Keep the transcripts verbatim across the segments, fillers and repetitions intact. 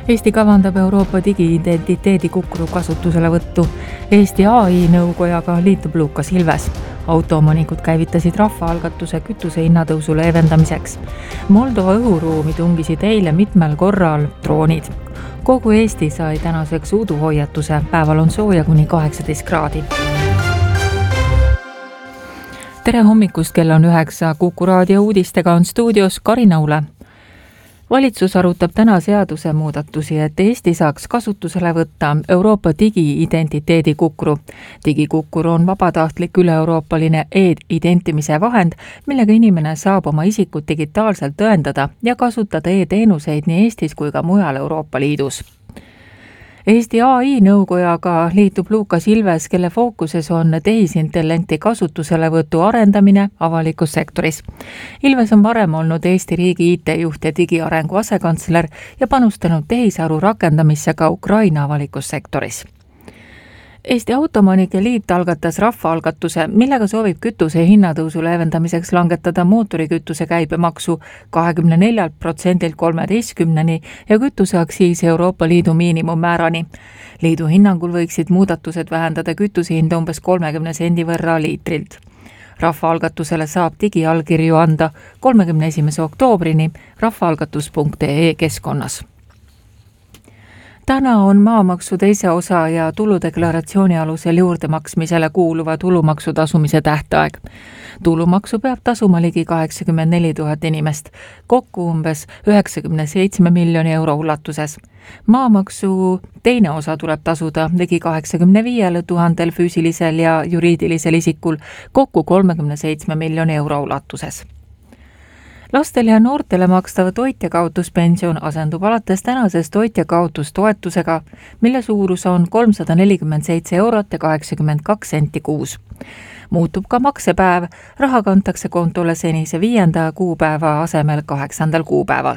Eesti kavandab Euroopa digiidentiteedi kukru kasutuselevõttu. Eesti A I nõukojaga liitub Lukas Ilves. Autoomanikud käivitasid rahvaalgatuse kütuse hinnatõusu leevendamiseks. Moldova õhuruumi tungisid eile mitmel korral droonid. Kogu Eesti sai tänaseks uduhoiatuse, päeval on sooja kuni kaheksateist kraadi. Tere hommikust, kell on üheksa, Kuku raadio uudistega on stuudios Karina Ule. Valitsus arutab täna seaduse muudatusi, et Eesti saaks kasutusele võtta Euroopa digiidentiteedi kukru. Digikukkur on vabatahtlik üle-euroopaline e-identimise vahend, millega inimene saab oma isikut digitaalselt tõendada ja kasutada e-teenuseid nii Eestis kui ka mujal Euroopa Liidus. Eesti A I nõukojaga liitub Lukas Ilves, kelle fookuses on tehisintellekti kasutuselevõtu arendamine avalikus sektoris. Ilves on varem olnud Eesti riigi I T-juht ja digiarengu asekantsler ja panustanud tehisaru rakendamisse ka Ukraina avalikus sektoris. Eesti Autoomanike Liit algatas rahvaalgatuse, millega soovib kütuse hinnatõusu leevendamiseks langetada mootorikütuse käibemaksu kahekümne neljalt protsendilt kolmeteistkümneni ja kütuseaktsiisi Euroopa Liidu miinimummäärani. Liidu hinnangul võiksid muudatused vähendada kütusehinda umbes kolmekümne sendi võrra liitrilt. Rahvaalgatusele saab digiallkirju anda kolmekümne esimese oktoobrini rahvaalgatus punkt ee keskkonnas. Täna on maamaksu teise osa ja tuludeklaratsiooni alusel juurdemaksmisele kuuluva tulumaksu tasumise tähtaeg. Tulumaksu peab tasuma ligi kaheksakümmend neli tuhat inimest, kokku umbes üheksakümne seitsme miljoni euro ulatuses. Maamaksu teine osa tuleb tasuda ligi kaheksakümne viiele tuhandel füüsilisel ja juriidilisel isikul, kokku kolmekümne seitsme miljoni euro ulatuses. Lastele ja noortele makstava toitjakaotuspension asendub alates tänasest toitjakaotustoetusega, mille suurus on kolmsada nelikümmend seitse eurot ja kaheksakümmend kaks senti kuus. Muutub ka maksepäev, raha kantakse kontole senise viienda kuupäeva asemel kaheksandal kuupäeval.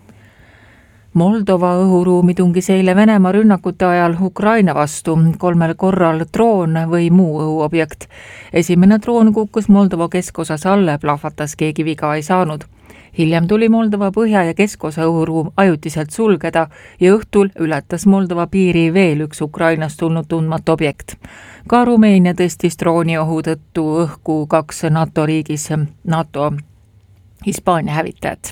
Moldova õhuruumi tungis eile Venemaa rünnakute ajal Ukraina vastu kolmel korral droon või muu õhuobjekt. Esimene droon kukkus Moldova keskosas alle, plahvatas keegi viga ei saanud. Hiljem tuli Moldova põhja- ja keskosa õhuruum ajutiselt sulgeda ja õhtul ületas Moldova piiri veel üks Ukrainast tulnud tundmatu objekt. Ka Rumeenia tõstis drooni ohu tõttu õhku kaks NATO riigis NATO Hispaania hävitajat.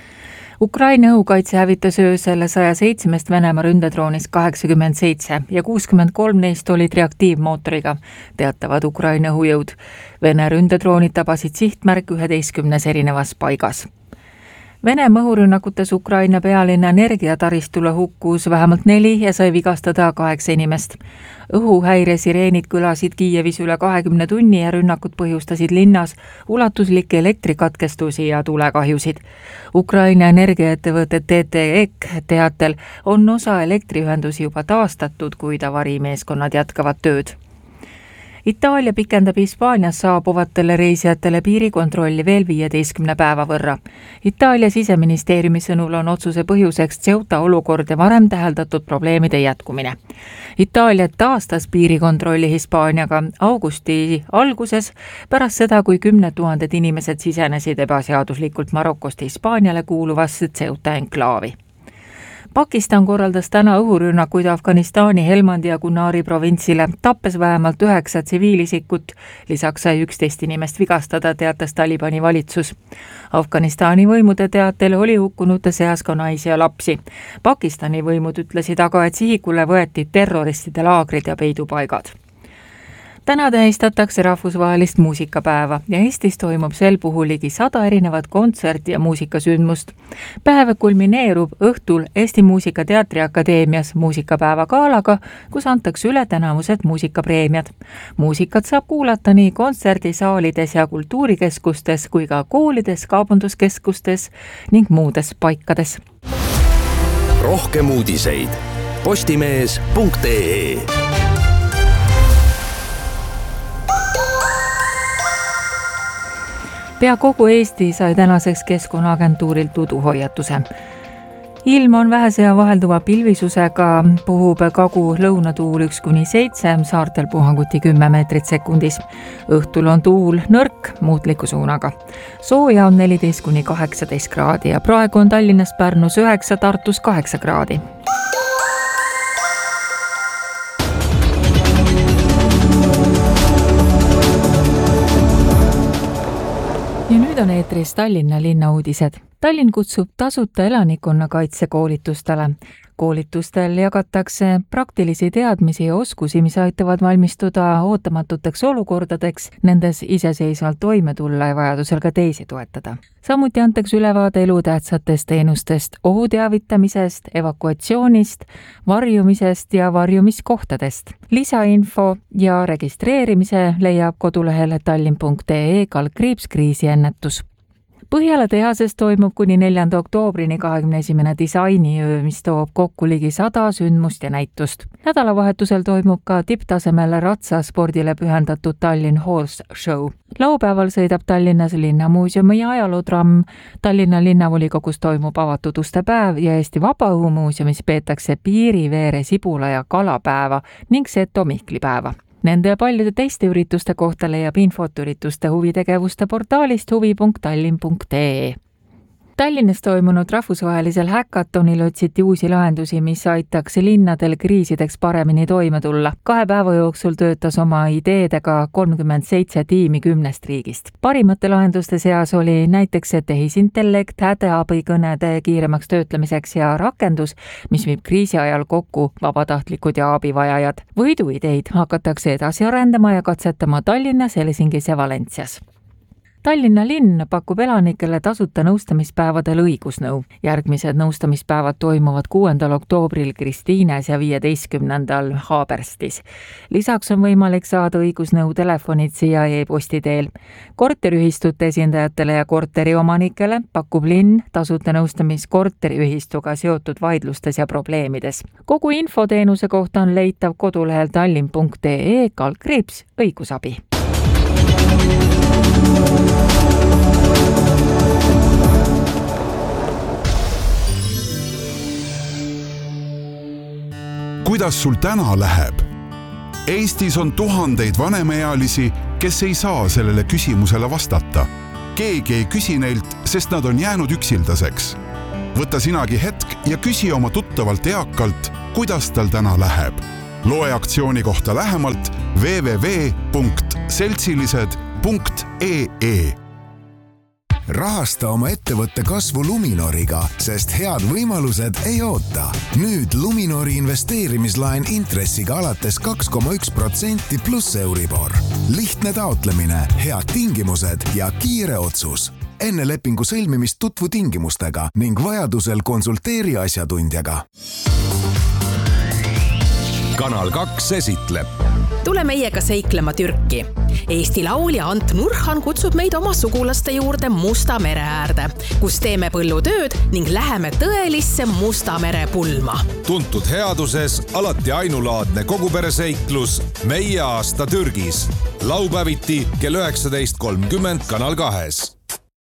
Ukraina õhukaitse hävitas öösel saja seitsmest Venemaa ründedroonist kaheksakümmend seitse ja kuuskümmend kolm neist olid reaktiivmootoriga, teatavad Ukraina õhujõud. Vene ründedroonid tabasid sihtmärk üheteistkümnes erinevas paigas. Venemaa õhurünnakutes Ukraina pealinna energiataristule hukkus vähemalt neli ja sai vigastada kaheksa inimest. Õhuhäire sireenid kõlasid Kiievis üle kahekümne tunni ja rünnakud põhjustasid linnas ulatuslikke elektrikatkestusi ja tulekahjusid. Ukraina energiaettevõte T T E K teatel on osa elektriühendusi juba taastatud, kuid avariimeeskonnad jätkavad tööd. Itaalia pikendab Hispaanias saabuvatele reisijatele piirikontrolli veel viieteistkümne päeva võrra. Itaalia siseministeeriumi sõnul on otsuse põhjuseks Ceuta olukord ja varem täheldatud probleemide jätkumine. Itaalia taastas piirikontrolli Hispaaniaga augusti alguses pärast seda, kui kümned tuhanded inimesed sisenesid ebaseaduslikult Marokost Hispaaniale kuuluvasse Ceuta enklaavi. Pakistan korraldas täna õhurünnakuid Afganistani Helmandi ja Kunari provintsile, tappes vähemalt üheksa tsiviilisikut, lisaks sai üksteist inimest vigastada, teatas Talibani valitsus. Afganistani võimude teatel oli hukkunute seas ka naisi ja lapsi. Pakistani võimud ütlesid aga, et sihikule võeti terroristide laagrid ja peidupaigad. Täna tähistatakse rahvusvahelist muusikapäeva ja Eestis toimub sel puhul ligi sada erinevat kontserti ja muusikasündmust. Päev kulmineerub õhtul Eesti Muusikateatri Akadeemias muusikapäeva gaalaga, kus antakse üle tänamused muusikapreemiad. Muusikat saab kuulata nii kontserdisaalides ja kultuurikeskustes kui ka koolides, kaubanduskeskustes ning muudes paikades. Rohkem uudiseid postimees punkt ee. Pea kogu Eesti sai tänaseks Keskkonnaagentuurilt uduhoiatuse. ilm on vähese ja vahelduva pilvisusega, puhub kagu-lõunatuul üks kuni seitse, saartel puhanguti kümme meetrit sekundis. Õhtul on tuul nõrk muutliku suunaga. Sooja on neliteist kuni kaheksateist kraadi ja praegu on Tallinnas, Pärnus üheksa, Tartus kaheksa kraadi. Ja nüüd on eetris Tallinna linna uudised. Tallinn kutsub tasuta elanikkonnakaitse koolitustele. Koolitustel jagatakse praktilisi teadmisi ja oskusi, mis aitavad valmistuda ootamatuteks olukordadeks, nendes iseseisvalt toime tulla ja vajadusel ka teisi toetada. Samuti antakse ülevaade elutähtsatest teenustest, ohuteavitamisest, evakuatsioonist, varjumisest ja varjumiskohtadest. Lisainfo ja registreerimise leiab kodulehel tallinn punkt ee kaldkriips kriisiennetus. Põhjala tehases toimub kuni neljanda oktoobrini kahekümne esimene disainiöö, mis toob kokku ligi sada sündmust ja näitust. Nädalavahetusel toimub ka tipptasemel ratsaspordile pühendatud Tallinn Horse Show. Laupäeval sõidab Tallinnas Linnamuuseumi ajalootramm, Tallinna linnavolikogus toimub avatud uste päev ja Eesti Vabaõhumuuseumis peetakse piiriveere, sibula ja kalapäeva ning Seto Mihklipäeva. Nende ja paljude teiste ürituste kohta leiab infot ürituste huvitegevuste portaalist huvi punkt tallinn punkt ee. Tallinnas toimunud rahvusvahelisel häkatonil otsiti uusi lahendusi, mis aitaks linnadel kriisideks paremini toime tulla. Kahe päeva jooksul töötas oma ideedega kolmkümmend seitse tiimi kümnest riigist. Parimate lahenduste seas oli näiteks tehisintellekt, hädaabikõnede kiiremaks töötlemiseks ja rakendus, mis viib kriisi ajal kokku vabatahtlikud ja abivajajad. Võiduideid hakatakse edasi arendama ja katsetama Tallinnas, Helsingis ja Valencias. Tallinna linn pakub elanikele tasuta nõustamispäevadel õigusnõu. Järgmised nõustamispäevad toimuvad kuuendal oktoobril Kristiines ja viieteistkümnendal Haaberstis. Lisaks on võimalik saada õigusnõu telefonitsi ja e-posti teel. Korteriühistute esindajatele ja korteriomanikele pakub linn tasuta nõustamis korteriühistuga seotud vaidlustes ja probleemides. Kogu infoteenuse kohta on leitav kodulehel tallinn punkt ee kaldkriips õigusabi. Kuidas sul täna läheb? Eestis on tuhandeid vanemaealisi, kes ei saa sellele küsimusele vastata. Keegi ei küsi neilt, sest nad on jäänud üksildaseks. Võta sinagi hetk ja küsi oma tuttavalt eakalt, kuidas tal täna läheb. Loe aktsiooni kohta lähemalt w w w punkt seltsilised punkt ee. Rahasta oma ettevõtte kasvu Luminoriga, sest head võimalused ei oota. Nüüd Luminori investeerimislaen intressiga alates kaks koma üks protsenti pluss Euribor. Lihtne taotlemine, head tingimused ja kiire otsus. Enne lepingu sõlmimist tutvu tingimustega ning vajadusel konsulteeri asjatundjaga. Kanal kaks esitleb. Tule meiega seiklema Türki. Eesti laulja Ant Nurhan kutsub meid oma sugulaste juurde Musta mere äärde, kus teeme põllutööd ning läheme tõelisse Musta mere pulma. Tuntud headuses alati ainulaadne kogupereseiklus Meie aasta Türgis. Laupäeviti kell üheksateist kolmkümmend Kanal kahes.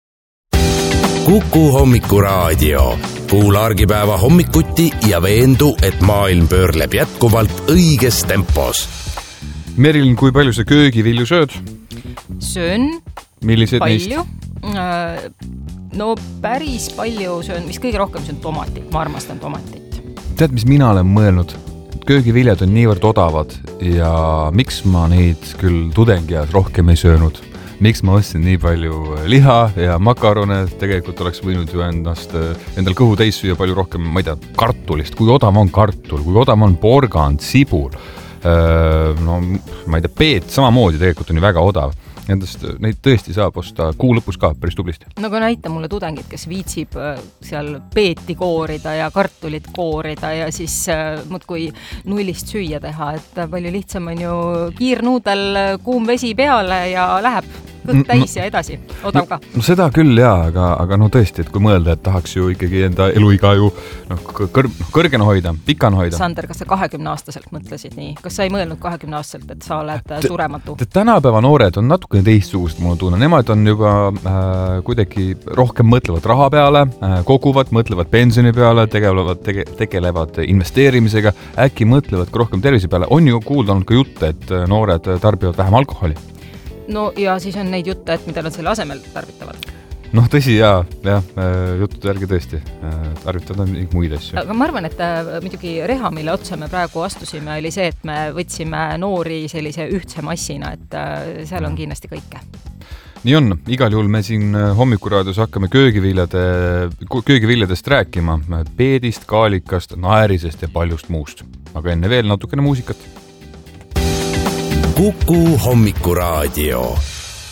Kuku hommikuraadio. Kuula argipäeva hommikuti ja veendu, et maailm pöörleb jätkuvalt õiges tempos. Merilin, kui palju sa köögivilju sööd? Söön Millised palju. Neist? No päris palju söön, mis kõige rohkem söön tomatit. Ma armastan tomatit. Tead, mis mina olen mõelnud? Köögiviljad on niivõrd odavad ja miks ma neid küll tudengias rohkem ei söönud? Miks ma ostsin nii palju liha ja makarone, tegelikult oleks võinud ju endast, endal kõhu täis süüa palju rohkem, ma ei tea, kartulist, kui odav on kartul, kui odav on porgand, sibul, no ma ei tea, peet samamoodi tegelikult on ju väga odav. Nendest neid tõesti saab osta kuu lõpus ka päris tublisti. No aga näita mulle tudengid, kes viitsib seal peeti koorida ja kartulit koorida ja siis muudkui nullist süüa teha, et palju lihtsam on ju kiirnuudel kuum vesi peale ja läheb. kõht täis ja edasi, odav ka. No, no seda küll jaa, aga, aga no tõesti, et kui mõelda, et tahaks ju ikkagi enda eluiga ju no, kõr, kõrgena hoida, pikana hoida. Sander, kas sa kahekümne aastaselt mõtlesid nii? Kas sa ei mõelnud kahekümne aastaselt, et sa oled te, surematu? Te, tänapäeva noored on natuke teistsugust, mul tunne. Nemad on juba äh, kuidagi rohkem mõtlevad raha peale, äh, koguvad, mõtlevad pensioni peale, tegelevad, tege, tegelevad investeerimisega, äkki mõtlevad ka rohkem tervise peale. On ju kuulda olnud ka jutte, et noored tarbivad vähem alkoholi. No ja siis on neid jutte, et mida nad selle asemel tarvitavad. Noh, tõsi, jaa, jah, juttude järgi tõesti tarvitavad muid asju. Aga ma arvan, et muidugi reha, mille otsa me praegu astusime, oli see, et me võtsime noori sellise ühtse massina, et seal on kindlasti kõike. Nii on, igal juhul me siin hommikuraadios hakkame köögiviljade, köögiviljadest rääkima, peedist, kaalikast, naerisest ja paljust muust. Aga enne veel natukene muusikat. Kuku hommikuraadio.